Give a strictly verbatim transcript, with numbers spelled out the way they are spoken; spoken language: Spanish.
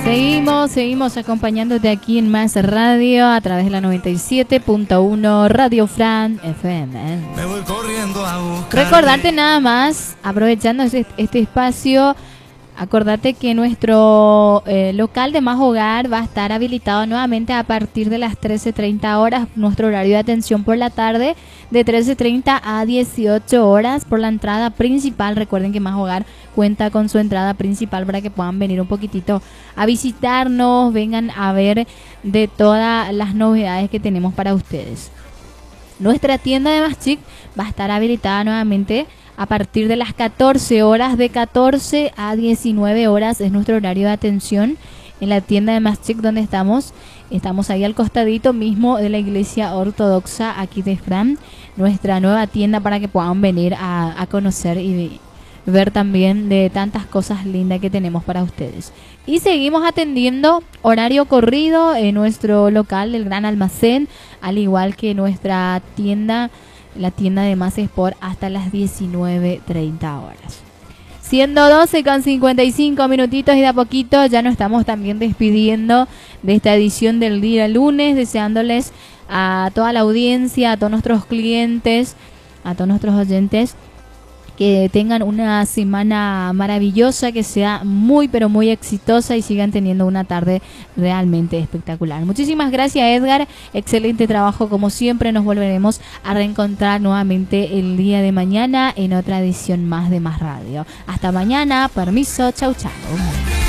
Seguimos, seguimos acompañándote aquí en Más Radio a través de la noventa y siete punto uno Radio Fran F M. Me voy corriendo a buscar. Recordarte nada más, aprovechando este, este espacio, acordate que nuestro eh, local de Más Hogar va a estar habilitado nuevamente a partir de las trece treinta horas, nuestro horario de atención por la tarde, de trece treinta a dieciocho horas por la entrada principal. Recuerden que Más Hogar cuenta con su entrada principal para que puedan venir un poquitito a visitarnos, vengan a ver de todas las novedades que tenemos para ustedes. Nuestra tienda de Maschic va a estar habilitada nuevamente a partir de las catorce horas, de catorce a diecinueve horas es nuestro horario de atención en la tienda de Maschic donde estamos. Estamos ahí al costadito mismo de la iglesia ortodoxa aquí de Fran, nuestra nueva tienda para que puedan venir a, a conocer y ver también de tantas cosas lindas que tenemos para ustedes. Y seguimos atendiendo horario corrido en nuestro local del Gran Almacén, al igual que nuestra tienda, la tienda de Más Sport, hasta las diecinueve treinta horas. Siendo doce con cincuenta y cinco minutitos y de a poquito ya nos estamos también despidiendo de esta edición del día lunes, deseándoles a toda la audiencia, a todos nuestros clientes, a todos nuestros oyentes, que tengan una semana maravillosa, que sea muy pero muy exitosa y sigan teniendo una tarde realmente espectacular. Muchísimas gracias, Edgar, excelente trabajo como siempre. Nos volveremos a reencontrar nuevamente el día de mañana en otra edición más de Más Radio. Hasta mañana, permiso, chau chau.